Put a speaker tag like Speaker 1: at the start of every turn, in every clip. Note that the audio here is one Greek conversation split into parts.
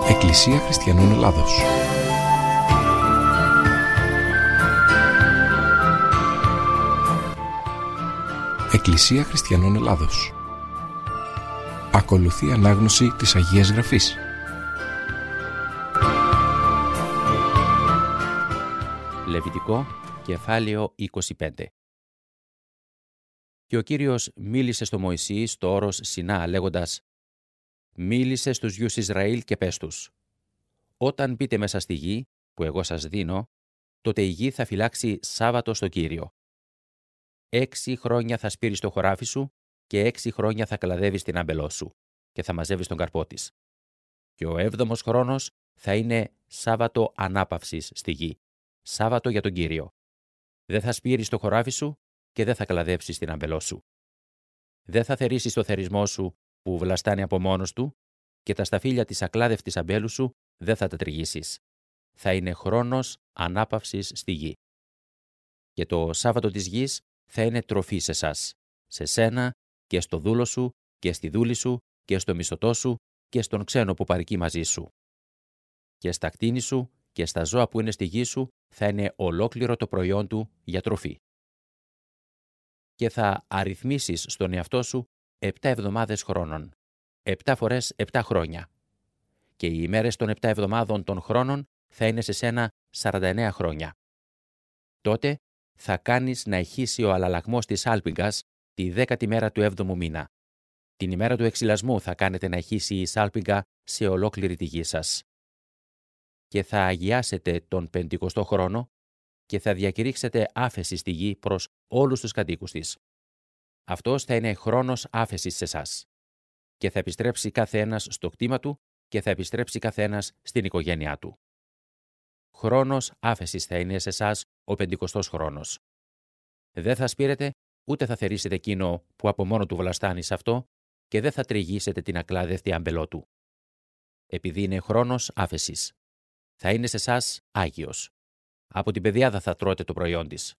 Speaker 1: Εκκλησία Χριστιανών Ελλάδος. Εκκλησία Χριστιανών Ελλάδος. Ακολουθεί ανάγνωση της Αγίας Γραφής.
Speaker 2: Λεβιτικό, κεφάλαιο 25. Και ο Κύριος μίλησε στο Μωυσή στο όρος Σινά λέγοντας: «Μίλησε στους γιους Ισραήλ και πες τους: όταν μπείτε μέσα στη γη που εγώ σας δίνω, τότε η γη θα φυλάξει Σάββατο στο Κύριο. 6 χρόνια θα σπείρεις το χωράφι σου και 6 χρόνια θα κλαδεύεις την άμπελό σου και θα μαζεύεις τον καρπό της. Και ο 7ος χρόνος θα είναι Σάββατο ανάπαυσης στη γη, Σάββατο για τον Κύριο. Δεν θα σπείρεις το χωράφι σου και δεν θα κλαδέψεις την άμπελό σου. Δεν θα θερίσεις το θερισμό σου που βλαστάνει από μόνος του και τα σταφύλια της ακλάδευτης αμπέλου σου δεν θα τα τριγύσεις. Θα είναι χρόνος ανάπαυσης στη γη. Και το Σάββατο της γης θα είναι τροφή σε εσάς, σε σένα και στο δούλο σου και στη δούλη σου και στο μισθωτό σου και στον ξένο που παρικεί μαζί σου. Και στα κτήνη σου και στα ζώα που είναι στη γη σου θα είναι ολόκληρο το προϊόν του για τροφή. Και θα αριθμίσεις στον εαυτό σου 7 εβδομάδες χρόνων, 7 φορές 7 χρόνια. Και οι ημέρες των 7 εβδομάδων των χρόνων θα είναι σε σένα 49 χρόνια. Τότε θα κάνεις να ηχήσει ο αλλαλαγμός της σάλπιγγας τη 10η μέρα του 7ου μήνα. Την ημέρα του εξυλασμού θα κάνετε να ηχήσει η σάλπιγγα σε ολόκληρη τη γη σας. Και θα αγιάσετε τον 50ο χρόνο και θα διακηρύξετε άφεση στη γη προς όλους τους κατοίκους της. Αυτός θα είναι χρόνος άφεσης σε εσάς. Και θα επιστρέψει κάθε ένας στο κτήμα του και θα επιστρέψει κάθε ένας στην οικογένειά του. Χρόνος άφεσης θα είναι σε εσάς ο 50ος χρόνος. Δεν θα σπείρετε, ούτε θα θερίσετε εκείνο που από μόνο του βλαστάνει σε αυτό και δεν θα τριγύσετε την ακλάδευτη άμπελό του. Επειδή είναι χρόνος άφεσης. Θα είναι σε εσάς άγιος. Από την πεδιάδα θα τρώτε το προϊόν της.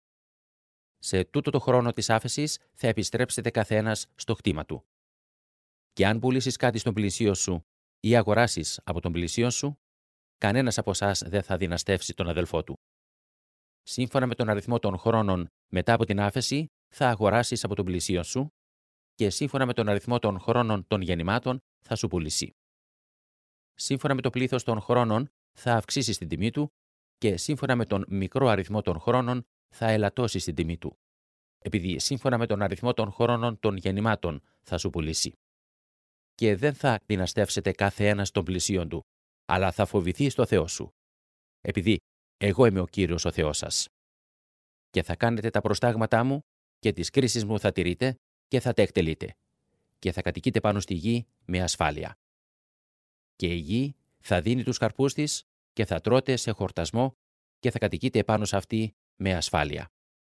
Speaker 2: Σε τούτο το χρόνο της άφεσης θα επιστρέψετε κάθε ένας στο κτήμα του. Και αν πουλήσεις κάτι στον πλησίο σου ή αγοράσεις από τον πλησίον σου, κανένας από εσάς δεν θα δυναστεύσει τον αδελφό του. Σύμφωνα με τον αριθμό των χρόνων μετά από την άφεση, θα αγοράσεις από τον πλησίον σου και σύμφωνα με τον αριθμό των χρόνων των γεννημάτων θα σου πουλήσει. Σύμφωνα με το πλήθος των χρόνων θα αυξήσεις την τιμή του και σύμφωνα με τον μικρό αριθμό των χρόνων θα ελαττώσεις την τιμή του, επειδή σύμφωνα με τον αριθμό των χρόνων των γεννημάτων θα σου πουλήσει. Και δεν θα δυναστεύσετε κάθε ένας των πλησίον του, αλλά θα φοβηθείς το Θεό σου, επειδή εγώ είμαι ο Κύριος ο Θεός σας. Και θα κάνετε τα προστάγματά μου και τις κρίσεις μου θα τηρείτε και θα τα εκτελείτε και θα κατοικείτε πάνω στη γη με ασφάλεια. Και η γη θα δίνει τους καρπούς της και θα τρώτε σε χορτασμό και θα κατοικείτε πάνω σε αυτή με ασφάλεια.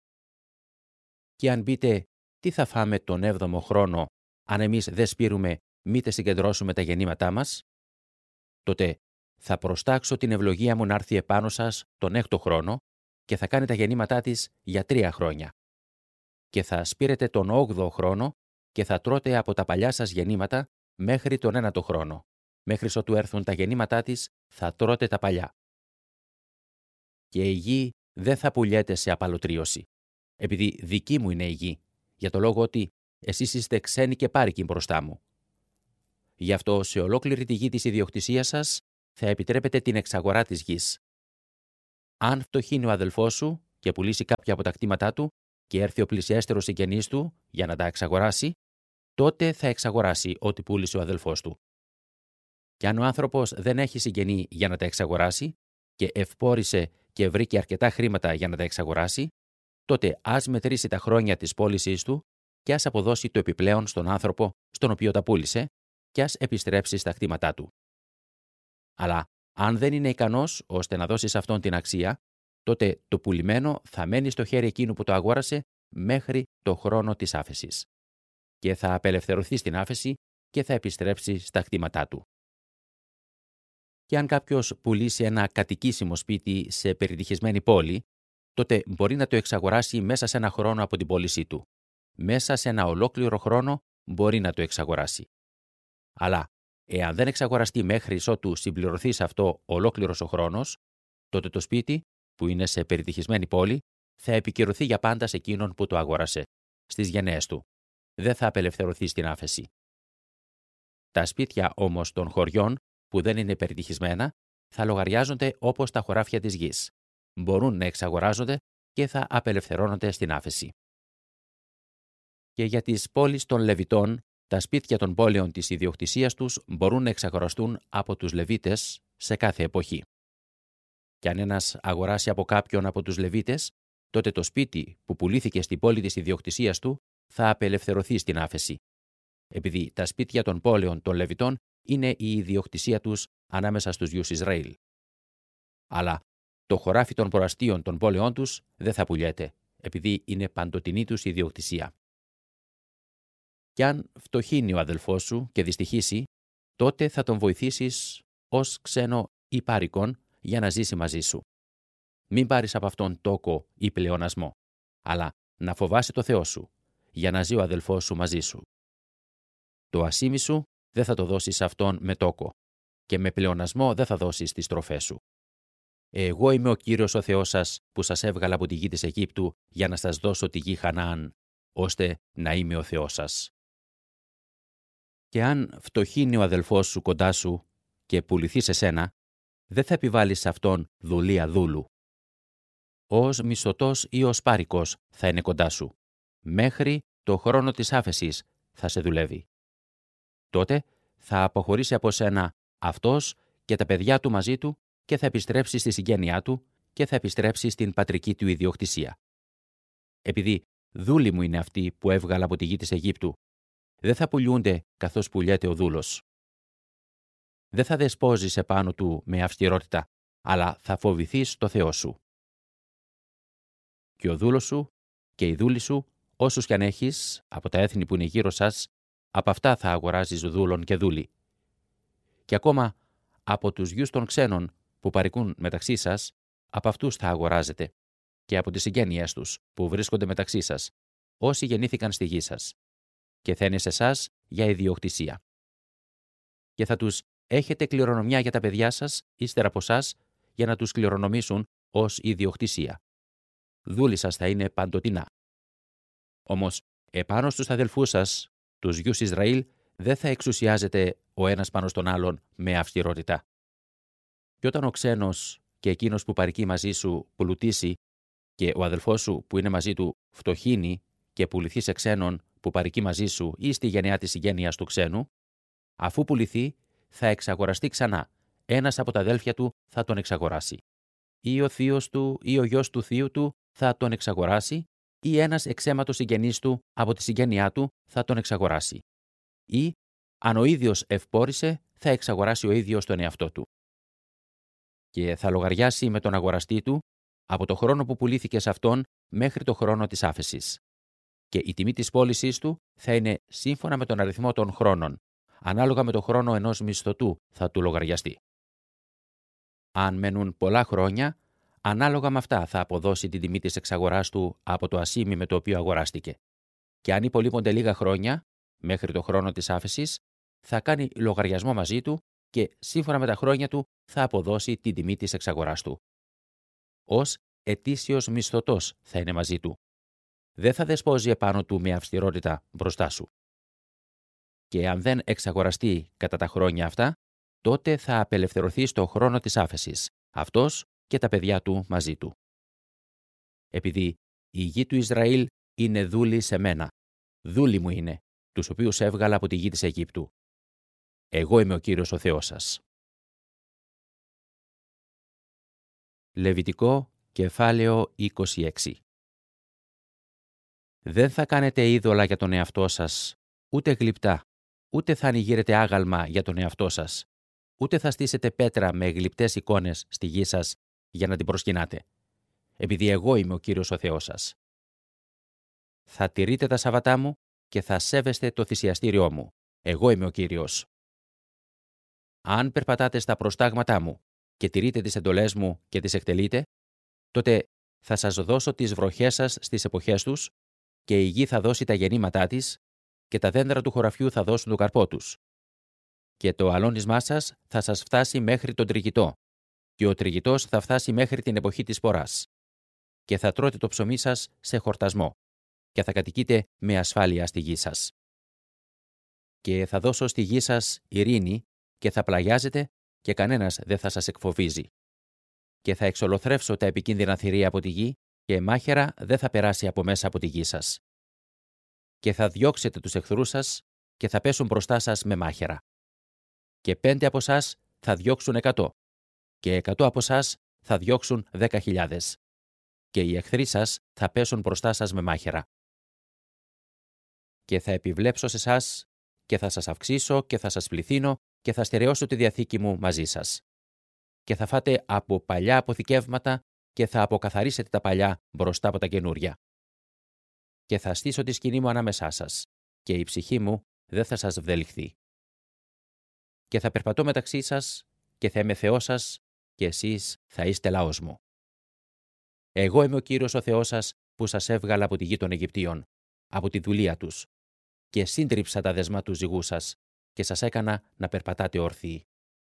Speaker 2: Και αν πείτε, τι θα φάμε τον 7ο χρόνο αν εμείς δεν σπείρουμε μήτε συγκεντρώσουμε τα γεννήματά μας, τότε θα προστάξω την ευλογία μου να έρθει επάνω σας τον 6ο χρόνο και θα κάνει τα γεννήματά της για 3 χρόνια. Και θα σπείρετε τον 8ο χρόνο και θα τρώτε από τα παλιά σας γεννήματα μέχρι τον 9ο χρόνο. Μέχρι ότου έρθουν τα γεννήματά της θα τρώτε τα παλιά. Και η γη δεν θα πουλιέται σε απαλωτρίωση, επειδή δική μου είναι η γη, για το λόγο ότι εσείς είστε ξένοι και πάρικοι μπροστά μου. Γι' αυτό σε ολόκληρη τη γη της ιδιοκτησίας σας θα επιτρέπετε την εξαγορά της γης. Αν φτωχύνει ο αδελφός σου και πουλήσει κάποια από τα κτήματά του και έρθει ο πλησιέστερος συγγενής του για να τα εξαγοράσει, τότε θα εξαγοράσει ό,τι πούλησε ο αδελφός του. Και αν ο άνθρωπος δεν έχει συγγενή για να τα εξαγοράσει και ευπόρησε και βρήκε αρκετά χρήματα για να τα εξαγοράσει, τότε ας μετρήσει τα χρόνια της πώλησής του και ας αποδώσει το επιπλέον στον άνθρωπο στον οποίο τα πούλησε και ας επιστρέψει στα κτήματά του. Αλλά αν δεν είναι ικανός ώστε να δώσει σε αυτόν την αξία, τότε το πουλημένο θα μένει στο χέρι εκείνου που το αγόρασε μέχρι το χρόνο της άφεσης. Και θα απελευθερωθεί στην άφεση και θα επιστρέψει στα κτήματά του. Και αν κάποιος πουλήσει ένα κατοικήσιμο σπίτι σε περιτυχισμένη πόλη, τότε μπορεί να το εξαγοράσει μέσα σε 1 χρόνο από την πώλησή του. Μέσα σε 1 ολόκληρο χρόνο μπορεί να το εξαγοράσει. Αλλά Εάν δεν εξαγοραστεί μέχρι ότου συμπληρωθεί σε αυτό ολόκληρος ο χρόνος, τότε το σπίτι, που είναι σε περιτυχισμένη πόλη, θα επικυρωθεί για πάντα σε εκείνον που το αγόρασε, στις γενναίες του. Δεν θα απελευθερωθεί στην άφεση. Τα σπίτια όμως των χωριών, που δεν είναι περιτυχισμένα, θα λογαριάζονται όπως τα χωράφια της γης. Μπορούν να εξαγοράζονται και θα απελευθερώνονται στην άφεση. Και για τις πόλεις των Λεβιτών, τα σπίτια των πόλεων της ιδιοκτησίας τους μπορούν να εξαγοραστούν από τους Λεβίτες σε κάθε εποχή. Και αν ένας αγοράσει από κάποιον από τους Λεβίτες, τότε το σπίτι που πουλήθηκε στην πόλη της ιδιοκτησίας του θα απελευθερωθεί στην άφεση, επειδή τα σπίτια των πόλεων των Λεβιτών είναι η ιδιοκτησία τους ανάμεσα στους γιους Ισραήλ. Αλλά το χωράφι των προαστίων των πόλεων τους δεν θα πουλιέται, επειδή είναι παντοτινή τους ιδιοκτησία. Κι αν φτωχύνει ο αδελφός σου και δυστυχήσει, τότε θα τον βοηθήσεις ως ξένο ή πάρικον για να ζήσει μαζί σου. Μην πάρεις από αυτόν τόκο ή πλεονασμό, αλλά να φοβάσαι το Θεό σου, για να ζει ο αδελφός σου μαζί σου. Το ασίμι σου δεν θα το δώσεις αυτόν με τόκο και με πλεονασμό δεν θα δώσεις τις τροφές σου. Εγώ είμαι ο Κύριος ο Θεός σας που σας έβγαλα από τη γη της Αιγύπτου για να σας δώσω τη γη Χαναάν, ώστε να είμαι ο Θεός σας. Και αν φτωχύνει ο αδελφός σου κοντά σου και πουληθεί σε σένα, δεν θα επιβάλλεις σε αυτόν δουλεία δούλου. Ως μισθωτός ή ως πάρικος θα είναι κοντά σου. Μέχρι το χρόνο της άφεσης θα σε δουλεύει. Τότε θα αποχωρήσει από σένα αυτός και τα παιδιά του μαζί του και θα επιστρέψει στη συγγένειά του και θα επιστρέψει στην πατρική του ιδιοκτησία. Επειδή δούλοι μου είναι αυτοί που έβγαλα από τη γη της Αιγύπτου, δεν θα πουλιούνται καθώς πουλιέται ο δούλος. Δεν θα δεσπόζεις επάνω του με αυστηρότητα, αλλά θα φοβηθείς το Θεό σου. Και ο δούλος σου και η δούλη σου, όσους κι αν έχεις, από τα έθνη που είναι γύρω σας, από αυτά θα αγοράζεις δούλων και δούλη. Και ακόμα από τους γιους των ξένων που παρικούν μεταξύ σας, από αυτούς θα αγοράζετε, και από τις συγγένειές τους που βρίσκονται μεταξύ σας, όσοι γεννήθηκαν στη γη σας, και θα είναι σε εσάς για ιδιοκτησία. Και θα τους έχετε κληρονομιά για τα παιδιά σας, ύστερα από εσάς, για να τους κληρονομήσουν ως ιδιοκτησία. Δούλοι σας θα είναι παντοτινά. Όμως, επάνω στους αδελφούς σας, τους γιους Ισραήλ, δεν θα εξουσιάζεται ο ένας πάνω στον άλλον με αυστηρότητα. Και όταν ο ξένος και εκείνος που παρικεί μαζί σου πλουτίσει και ο αδελφός σου που είναι μαζί του φτωχύνει και πουληθεί σε ξένον που παρικεί μαζί σου ή στη γενεά της συγγένειας του ξένου, αφού πουληθεί θα εξαγοραστεί ξανά. Ένας από τα αδέλφια του θα τον εξαγοράσει. Ή ο θείος του ή ο γιος του θείου του θα τον εξαγοράσει, ή ένας εξαίματος συγγενής του από τη συγγένειά του θα τον εξαγοράσει. Ή, αν ο ίδιος ευπόρησε, θα εξαγοράσει ο ίδιος τον εαυτό του. Και θα λογαριάσει με τον αγοραστή του από το χρόνο που πουλήθηκε σε αυτόν μέχρι το χρόνο της άφεσης. Και η τιμή της πώλησής του θα είναι σύμφωνα με τον αριθμό των χρόνων, ανάλογα με το χρόνο ενός μισθωτού θα του λογαριαστεί. Αν μένουν πολλά χρόνια, ανάλογα με αυτά θα αποδώσει την τιμή της εξαγοράς του από το ασίμι με το οποίο αγοράστηκε. Και αν υπολείπονται λίγα χρόνια, μέχρι το χρόνο της άφεσης, θα κάνει λογαριασμό μαζί του και σύμφωνα με τα χρόνια του θα αποδώσει την τιμή της εξαγοράς του. Ως ετήσιος μισθωτός θα είναι μαζί του. Δεν θα δεσπόζει επάνω του με αυστηρότητα μπροστά σου. Και αν δεν εξαγοραστεί κατά τα χρόνια αυτά, τότε θα απελευθερωθεί στο χρόνο της άφεσης, αυτός και τα παιδιά του μαζί του. Επειδή η γη του Ισραήλ είναι δούλοι σε μένα, δούλοι μου είναι, τους οποίους έβγαλα από τη γη της Αιγύπτου. Εγώ είμαι ο Κύριος ο Θεός σας. Λεβιτικό, κεφάλαιο 26. Δεν θα κάνετε είδωλα για τον εαυτό σας, ούτε γλυπτά, ούτε θα ανοιγείρετε άγαλμα για τον εαυτό σας, ούτε θα στήσετε πέτρα με γλυπτές εικόνες στη γη σας για να την προσκυνάτε, επειδή εγώ είμαι ο Κύριος ο Θεός σας. Θα τηρείτε τα Σαββατά μου και θα σέβεστε το θυσιαστήριό μου. Εγώ είμαι ο Κύριος. Αν περπατάτε στα προστάγματά μου και τηρείτε τις εντολές μου και τις εκτελείτε, τότε θα σας δώσω τις βροχές σας στις εποχές τους και η γη θα δώσει τα γεννήματά της και τα δέντρα του χωραφιού θα δώσουν το καρπό τους. και το αλώνισμά σας θα σας φτάσει μέχρι τον τριγητό, και ο τριγητός θα φτάσει μέχρι την εποχή της σποράς. Και θα τρώτε το ψωμί σας σε χορτασμό, και θα κατοικείτε με ασφάλεια στη γη σας. Και θα δώσω στη γη σας ειρήνη, και θα πλαγιάζετε, και κανένας δεν θα σας εκφοβίζει. Και θα εξολοθρεύσω τα επικίνδυνα θηρία από τη γη, και μάχαιρα δεν θα περάσει από μέσα από τη γη σας. Και θα διώξετε τους εχθρούς σας, και θα πέσουν μπροστά σας με μάχαιρα. Και 5 από εσάς θα διώξουν 100, και 100 από εσάς θα διώξουν 10.000. Και οι εχθροί σας θα πέσουν μπροστά σας με μάχαιρα. Και θα επιβλέψω σε εσάς, και θα σας αυξήσω, και θα σας πληθύνω, και θα στερεώσω τη διαθήκη μου μαζί σας. Και θα φάτε από παλιά αποθηκεύματα, και θα αποκαθαρίσετε τα παλιά μπροστά από τα καινούρια. Και θα στήσω τη σκηνή μου ανάμεσά σας, και η ψυχή μου δεν θα σας βδελιχθεί. Και θα περπατώ μεταξύ σας, και θα είμαι Θεός σας, και εσείς θα είστε λαός μου. Εγώ είμαι ο Κύριος ο Θεός σας, που σας έβγαλα από τη γη των Αιγυπτίων, από τη δουλεία τους, και σύντριψα τα δεσμά του ζυγού σας, και σας έκανα να περπατάτε ορθοί.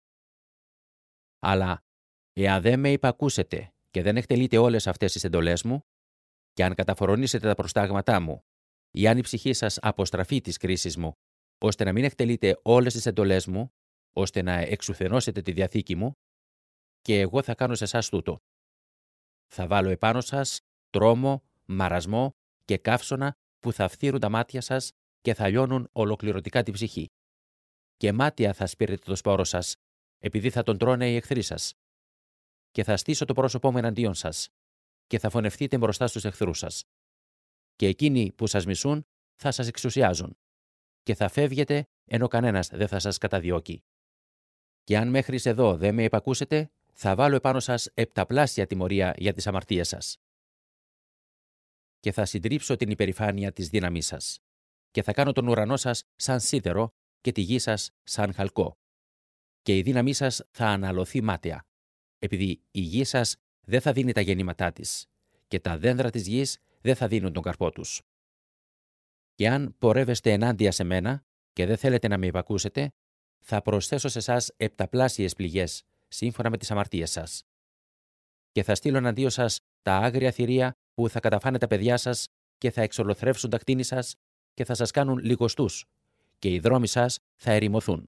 Speaker 2: Αλλά, εάν δεν με υπακούσετε και δεν εκτελείτε όλες αυτές τις εντολές μου, και αν καταφορονήσετε τα προστάγματά μου, ή αν η ψυχή σας αποστραφεί της κρίσης μου, ώστε να μην εκτελείτε όλες τις εντολές μου, ώστε να εξουθενώσετε τη διαθήκη μου, και εγώ θα κάνω σε εσάς τούτο. Θα βάλω επάνω σας τρόμο, μαρασμό και καύσωνα που θα φθείρουν τα μάτια σας και θα λιώνουν ολοκληρωτικά την ψυχή. Και μάτια θα σπείρετε το σπόρο σας, επειδή θα τον τρώνε οι εχθροί σας. Και θα στήσω το πρόσωπό μου εναντίον σας, και θα φωνευτείτε μπροστά στους εχθρούς σας. Και εκείνοι που σας μισούν θα σας εξουσιάζουν, και θα φεύγετε ενώ κανένας δεν θα σας καταδιώκει. Και αν μέχρι εδώ δεν με υπακούσετε, θα βάλω επάνω σας επταπλάσια τιμωρία για τις αμαρτίες σας. Και θα συντρίψω την υπερηφάνεια της δύναμής σας, και θα κάνω τον ουρανό σας σαν σίδερο και τη γη σας σαν χαλκό. Και η δύναμή σας θα αναλωθεί μάταια, επειδή η γη σας δεν θα δίνει τα γεννήματά της, και τα δένδρα της γης δεν θα δίνουν τον καρπό τους. Και αν πορεύεστε ενάντια σε μένα και δεν θέλετε να με υπακούσετε, θα προσθέσω σε εσάς επταπλάσιες πληγές, σύμφωνα με τις αμαρτίες σας. Και θα στείλω εναντίον σας τα άγρια θηρία που θα καταφάνε τα παιδιά σας και θα εξολοθρεύσουν τα κτίνη σας και θα σας κάνουν λιγοστούς, και οι δρόμοι σας θα ερημωθούν.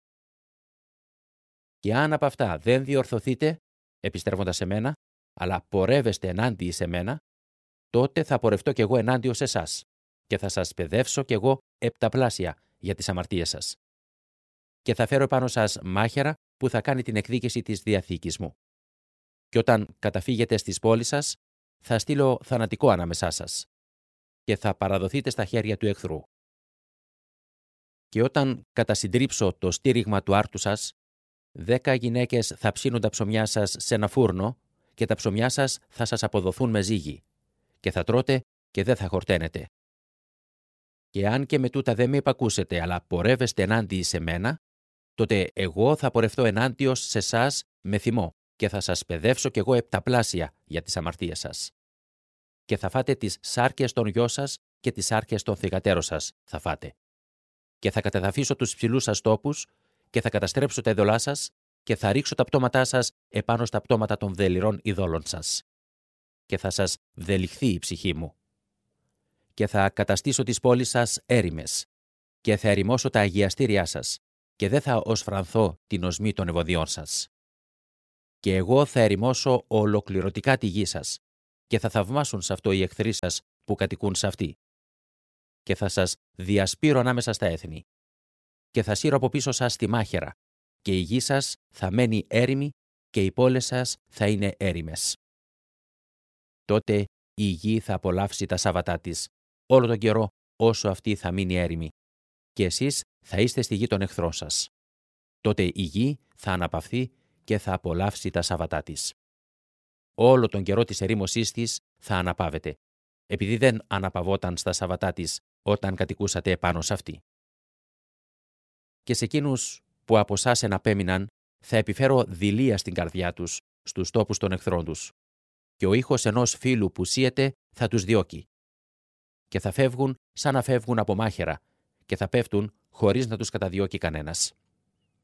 Speaker 2: Και αν από αυτά δεν διορθωθείτε, επιστρέφοντας σε μένα, αλλά πορεύεστε ενάντιοι σε μένα, τότε θα πορευτώ κι εγώ ενάντιος σε εσάς και θα σας παιδεύσω κι εγώ επταπλάσια για τις αμαρτίες σας. Και θα φέρω πάνω σας μάχαιρα που θα κάνει την εκδίκηση της διαθήκης μου. Και όταν καταφύγετε στις πόλεις σας, θα στείλω θανατικό ανάμεσά σας και θα παραδοθείτε στα χέρια του εχθρού. Και όταν κατασυντρίψω το στήριγμα του άρτου σας, 10 γυναίκες θα ψήνουν τα ψωμιά σας σε ένα φούρνο και τα ψωμιά σας θα σας αποδοθούν με ζύγι και θα τρώτε και δεν θα χορταίνετε. Και αν και με τούτα δεν με υπακούσετε, αλλά πορεύεστε ενάντιοι σε μένα, τότε εγώ θα πορευτώ ενάντιος σε εσάς με θυμό και θα σας παιδεύσω κι εγώ επταπλάσια για τις αμαρτίες σας. Και θα φάτε τις σάρκες των γιο σας και τις σάρκες των θυγατέρων σας θα φάτε. Και θα κατεδαφίσω τους ψηλούς σας τόπους και θα καταστρέψω τα ειδωλά σας και θα ρίξω τα πτώματά σας επάνω στα πτώματα των δελειρών ειδόλων σας. Και θα σας βδελιχθεί η ψυχή μου. Και θα καταστήσω τις πόλεις σας έρημες και θα ερημώσω τα αγιαστήριά σας και δεν θα οσφρανθώ την οσμή των ευωδιών σας. Και εγώ θα ερημώσω ολοκληρωτικά τη γη σας και θα θαυμάσουν σε αυτό οι εχθροί σας που κατοικούν σε αυτή. Και θα σας διασπείρω ανάμεσα στα έθνη και θα σύρω από πίσω σας τη μάχαιρα και η γη σας θα μένει έρημη και οι πόλεις σας θα είναι έρημες. Τότε η γη θα απολαύσει τα σάββατά της όλο τον καιρό όσο αυτή θα μείνει έρημη και εσείς θα είστε στη γη των εχθρών σας. Τότε η γη θα αναπαυθεί και θα απολαύσει τα σάββατά της. Όλο τον καιρό της ερήμωσής της θα αναπαύεται, επειδή δεν αναπαυόταν στα σάββατά της όταν κατοικούσατε επάνω σε αυτή. Και σε εκείνους που από εσάς εναπέμειναν θα επιφέρω δειλία στην καρδιά τους, στους τόπους των εχθρών τους, και ο ήχος ενός φύλου που σύεται θα τους διώκει. Και θα φεύγουν σαν να φεύγουν από μάχαιρα και θα πέφτουν χωρίς να τους καταδιώκει κανένας.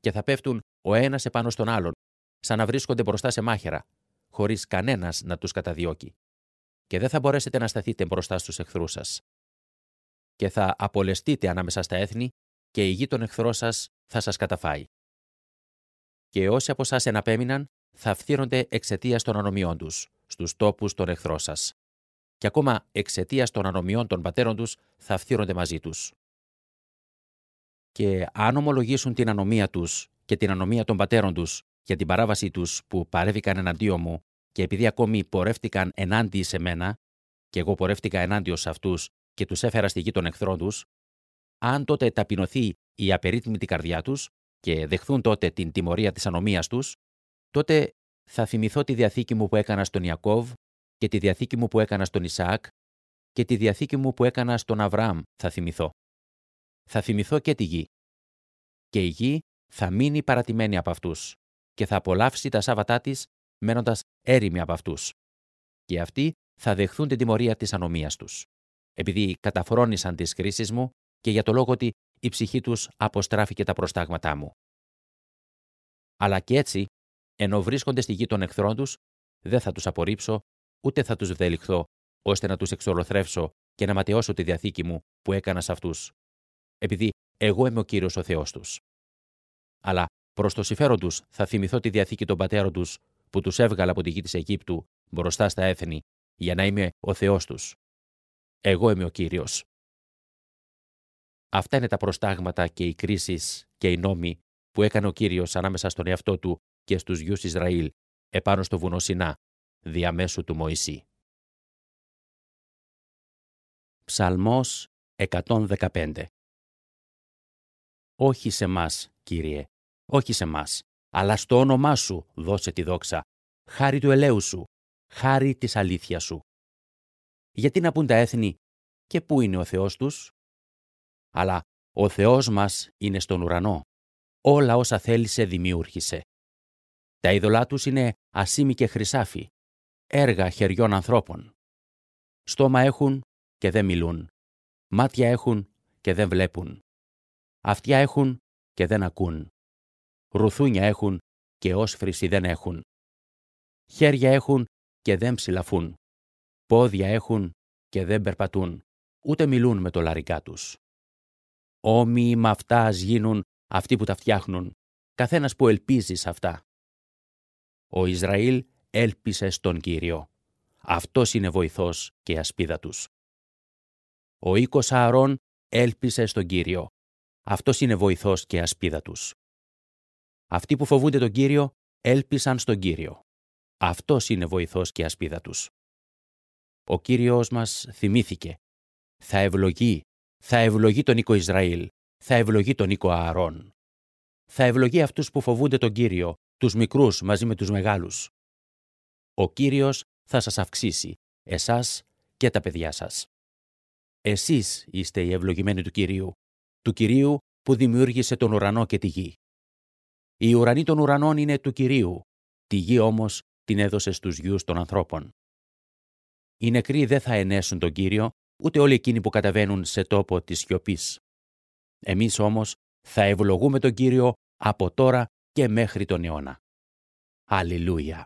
Speaker 2: και θα πέφτουν ο ένας επάνω στον άλλον, σαν να βρίσκονται μπροστά σε μάχαιρα, χωρίς κανένας να τους καταδιώκει. Και δεν θα μπορέσετε να σταθείτε μπροστά στους εχθρούς σας. Και θα απολεστείτε ανάμεσα στα έθνη και η γη των εχθρών σας θα σας καταφάει. Και όσοι από εσάς εναπέμειναν θα φθείρονται εξαιτίας των ανομιών τους στους τόπους των εχθρών σας. Και ακόμα εξαιτίας των ανομιών των πατέρων τους θα φθείρονται μαζί τους. Και αν ομολογήσουν την ανομία τους και την ανομία των πατέρων τους για την παράβασή τους που παρέβηκαν εναντίον μου, και επειδή ακόμη πορεύτηκαν ενάντια σε μένα, και εγώ πορεύτηκα ενάντια σε αυτούς και τους έφερα στη γη των εχθρών τους, αν τότε ταπεινωθεί η απερίτμητη καρδιά τους και δεχθούν τότε την τιμωρία της ανομίας τους, τότε θα θυμηθώ τη διαθήκη μου που έκανα στον Ιακώβ και τη διαθήκη μου που έκανα στον Ισαάκ και τη διαθήκη μου που έκανα στον Αβραάμ θα θυμηθώ. Θα θυμηθώ και τη γη. Και η γη θα μείνει παρατημένη από αυτούς και θα απολαύσει τα σάββατά της μένοντας έρημη από αυτούς. Και αυτοί θα δεχθούν την τιμωρία της ανομίας τους, επειδή καταφρόνησαν τις κρίσεις μου και για το λόγο ότι η ψυχή τους αποστράφηκε τα προστάγματά μου. Αλλά και έτσι, ενώ βρίσκονται στη γη των εχθρών τους, δεν θα τους απορρίψω, ούτε θα τους βδελιχθώ, ώστε να τους εξολοθρεύσω και να ματαιώσω τη διαθήκη μου που έκανα σε αυτούς, επειδή εγώ είμαι ο Κύριος ο Θεός τους. Αλλά προς το συμφέρον τους θα θυμηθώ τη διαθήκη των πατέρων τους που τους έβγαλα από τη γη της Αιγύπτου μπροστά στα έθνη, για να είμαι ο Θεός τους. Εγώ είμαι ο Κύριος. Αυτά είναι τα προστάγματα και οι κρίσεις και οι νόμοι που έκανε ο Κύριος ανάμεσα στον εαυτό του και στους γιους Ισραήλ επάνω στο βουνό Σινά, διαμέσου του Μωυσή. Ψαλμός 115. Όχι σε μας, Κύριε, όχι σε μας, αλλά στο όνομά Σου δώσε τη δόξα, χάρη του ελέου Σου, χάρη της αλήθειας Σου. Γιατί να πούν τα έθνη, και πού είναι ο Θεός τους? Αλλά ο Θεός μας είναι στον ουρανό. Όλα όσα θέλησε δημιούργησε. Τα είδωλά τους είναι ασήμι και χρυσάφι, έργα χεριών ανθρώπων. Στόμα έχουν και δεν μιλούν. Μάτια έχουν και δεν βλέπουν. Αυτιά έχουν και δεν ακούν. Ρουθούνια έχουν και όσφρηση δεν έχουν. Χέρια έχουν και δεν ψηλαφούν. Πόδια έχουν και δεν περπατούν, ούτε μιλούν με το λαρικά τους. Όμοιοι με αυτά ας γίνουν αυτοί που τα φτιάχνουν, καθένας που ελπίζει σε αυτά. Ο Ισραήλ έλπισε στον Κύριο. Αυτός είναι βοηθός και ασπίδα τους. Ο οίκος Ααρών έλπισε στον Κύριο. Αυτός είναι βοηθός και ασπίδα τους. Αυτοί που φοβούνται τον Κύριο έλπισαν στον Κύριο. Αυτός είναι βοηθός και ασπίδα τους. Ο Κύριος μας θυμήθηκε. Θα ευλογεί τον οίκο Ισραήλ, θα ευλογεί τον οίκο Ααρών. Θα ευλογεί αυτούς που φοβούνται τον Κύριο, τους μικρούς μαζί με τους μεγάλους. Ο Κύριος θα σας αυξήσει, εσάς και τα παιδιά σας. Εσείς είστε οι ευλογημένοι του Κυρίου που δημιούργησε τον ουρανό και τη γη. Οι ουρανοί των ουρανών είναι του Κυρίου, τη γη όμως την έδωσε στους γιους των ανθρώπων. Οι νεκροί δεν θα ενέσουν τον Κύριο, ούτε όλοι εκείνοι που καταβαίνουν σε τόπο της σιωπής. Εμείς όμως θα ευλογούμε τον Κύριο από τώρα και μέχρι τον αιώνα. Αλληλούια.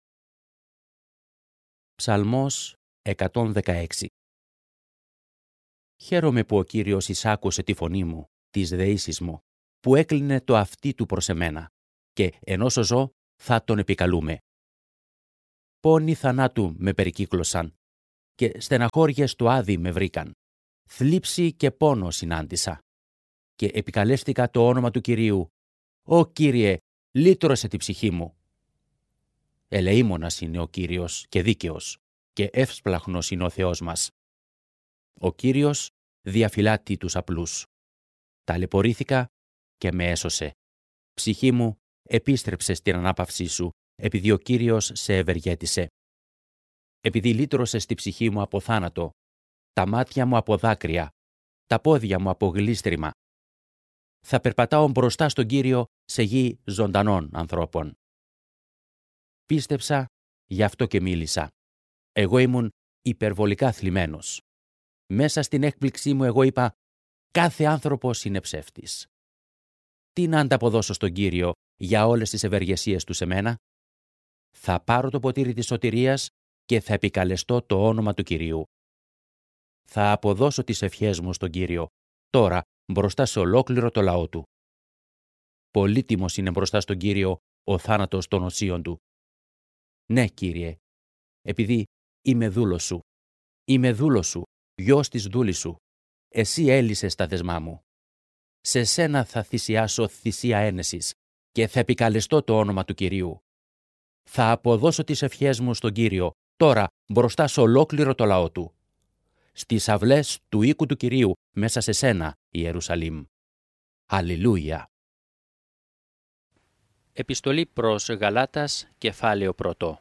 Speaker 2: Ψαλμός 116. Χαίρομαι που ο Κύριος εισάκουσε τη φωνή μου, τις δεήσεις μου, που έκλεινε το αυτί του προς εμένα, και ενώσο ζω θα τον επικαλούμε. Πόνοι θανάτου με περικύκλωσαν και στεναχώριες του άδει με βρήκαν. Θλίψη και πόνο συνάντησα και επικαλέστηκα το όνομα του Κυρίου. «Ω Κύριε, λύτρωσε τη ψυχή μου». Ελεήμονας είναι ο Κύριος και δίκαιος και εύσπλαχνος είναι ο Θεός μας. Ο Κύριος διαφυλάττει τους απλούς. Ταλαιπωρήθηκα και με έσωσε. Ψυχή μου επίστρεψε στην ανάπαυσή σου, επειδή ο Κύριος σε ευεργέτησε. Επειδή λύτρωσες τη ψυχή μου από θάνατο, τα μάτια μου από δάκρυα, τα πόδια μου από γλίστριμα. Θα περπατάω μπροστά στον Κύριο σε γη ζωντανών ανθρώπων. Πίστεψα, γι' αυτό και μίλησα. Εγώ ήμουν υπερβολικά θλιμμένος. Μέσα στην έκπληξή μου εγώ είπα, κάθε άνθρωπος είναι ψεύτης. τι να ανταποδώσω στον Κύριο για όλες τις ευεργεσίες του σε μένα? Θα πάρω το ποτήρι της σωτηρίας και θα επικαλεστώ το όνομα του Κυρίου. Θα αποδώσω τις ευχές μου στον Κύριο, τώρα μπροστά σε ολόκληρο το λαό του. Πολύτιμος είναι μπροστά στον Κύριο ο θάνατος των οσίων του. Ναι, Κύριε, επειδή είμαι δούλος σου. Είμαι δούλος σου, γιος της δούλης σου. Εσύ έλυσες τα δεσμά μου. Σε σένα θα θυσιάσω θυσία ένεσης και θα επικαλεστώ το όνομα του Κυρίου. Θα αποδώσω τις ευχές μου στον Κύριο, τώρα μπροστά σε ολόκληρο το λαό του. Στις αυλές του οίκου του Κυρίου, μέσα σε σένα, Ιερουσαλήμ. Αλληλούια. Επιστολή προς Γαλάτας, κεφάλαιο 1.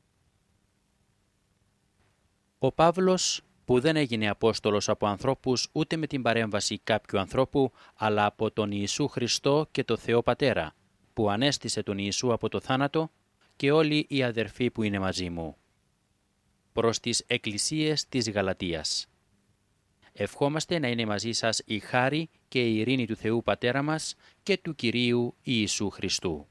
Speaker 2: Ο Παύλος, που δεν έγινε Απόστολος από ανθρώπους ούτε με την παρέμβαση κάποιου ανθρώπου, αλλά από τον Ιησού Χριστό και το Θεό Πατέρα, που ανέστησε τον Ιησού από το θάνατο, και όλοι οι αδερφοί που είναι μαζί μου. Προς τις εκκλησίες της Γαλατίας. Ευχόμαστε να είναι μαζί σας η χάρη και η ειρήνη του Θεού Πατέρα μας και του Κυρίου Ιησού Χριστού.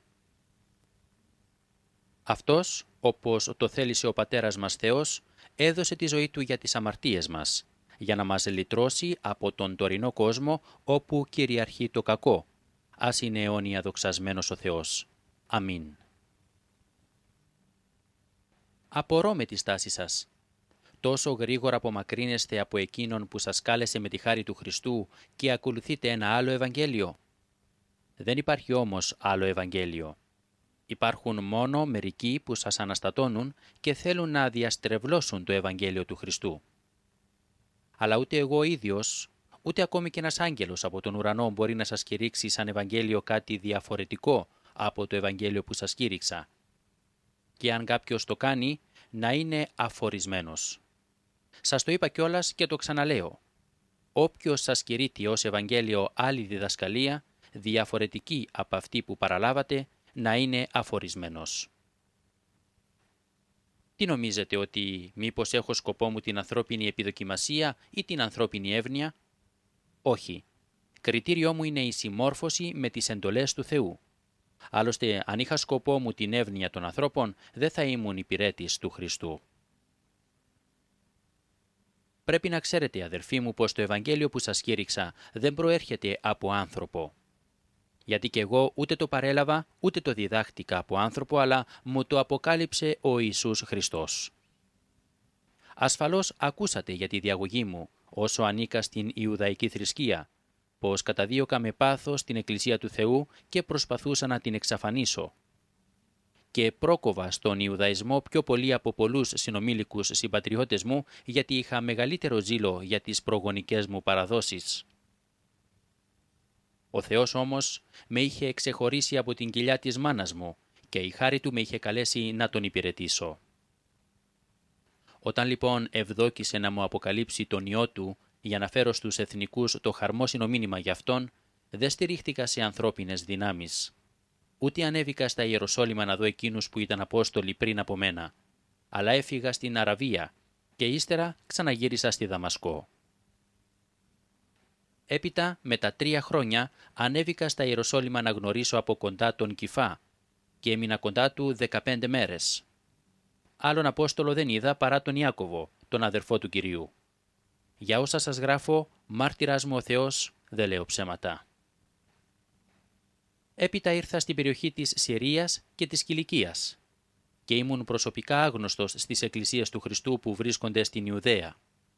Speaker 2: Αυτός, όπως το θέλησε ο Πατέρας μας Θεός, έδωσε τη ζωή Του για τις αμαρτίες μας, για να μας λυτρώσει από τον τωρινό κόσμο όπου κυριαρχεί το κακό. Ας είναι αιώνια δοξασμένος ο Θεός. Αμήν. Απορώ με τη στάση σας. Τόσο γρήγορα απομακρύνεστε από εκείνον που σας κάλεσε με τη χάρη του Χριστού και ακολουθείτε ένα άλλο Ευαγγέλιο. Δεν υπάρχει όμως άλλο Ευαγγέλιο. Υπάρχουν μόνο μερικοί που σας αναστατώνουν και θέλουν να διαστρεβλώσουν το Ευαγγέλιο του Χριστού. Αλλά ούτε εγώ ίδιος, ούτε ακόμη και ένας άγγελος από τον ουρανό μπορεί να σας κηρύξει σαν Ευαγγέλιο κάτι διαφορετικό από το Ευαγγέλιο που σας κήρυξα. Και αν κάποιος το κάνει, να είναι αφορισμένος. Σας το είπα κιόλας και το ξαναλέω. Όποιος σας κηρύττει ως Ευαγγέλιο άλλη διδασκαλία, διαφορετική από αυτή που παραλάβατε, να είναι αφορισμένος. Τι νομίζετε, ότι μήπως έχω σκοπό μου την ανθρώπινη επιδοκιμασία ή την ανθρώπινη εύνοια? Όχι. Κριτήριό μου είναι η συμμόρφωση με τις εντολές του Θεού. Άλλωστε, αν είχα σκοπό μου την εύνοια των ανθρώπων, δεν θα ήμουν υπηρέτης του Χριστού. Πρέπει να ξέρετε, αδερφοί μου, πως το Ευαγγέλιο που σας κήρυξα δεν προέρχεται από άνθρωπο. Γιατί κι εγώ ούτε το παρέλαβα, ούτε το διδάχτηκα από άνθρωπο, αλλά μου το αποκάλυψε ο Ιησούς Χριστός. Ασφαλώς ακούσατε για τη διαγωγή μου, όσο ανήκα στην Ιουδαϊκή θρησκεία, πως καταδίωκα με πάθος την Εκκλησία του Θεού και προσπαθούσα να την εξαφανίσω. Και πρόκοβα στον Ιουδαϊσμό πιο πολύ από πολλούς συνομήλικους συμπατριώτες μου, γιατί είχα μεγαλύτερο ζήλο για τις προγονικές μου παραδόσεις. Ο Θεός όμως με είχε ξεχωρίσει από την κοιλιά της μάνας μου και η χάρη Του με είχε καλέσει να Τον υπηρετήσω. Όταν λοιπόν ευδόκησε να μου αποκαλύψει τον Υιό Του για να φέρω στους εθνικούς το χαρμόσυνο μήνυμα για Αυτόν, δεν στηρίχτηκα σε ανθρώπινες δυνάμεις. Ούτε ανέβηκα στα Ιεροσόλυμα να δω εκείνους που ήταν Απόστολοι πριν από μένα, αλλά έφυγα στην Αραβία και ύστερα ξαναγύρισα στη Δαμασκό. Έπειτα, με τα 3 χρόνια, ανέβηκα στα Ιεροσόλυμα να γνωρίσω από κοντά τον Κηφά και έμεινα κοντά του 15 μέρες. Άλλον Απόστολο δεν είδα παρά τον Ιάκωβο, τον αδερφό του Κυρίου. Για όσα σας γράφω, μάρτυρας μου ο Θεός, δεν λέω ψέματα. Έπειτα ήρθα στην περιοχή της Συρίας και της Κιλικίας και ήμουν προσωπικά άγνωστος στις εκκλησίες του Χριστού που βρίσκονται στην Ιουδαία.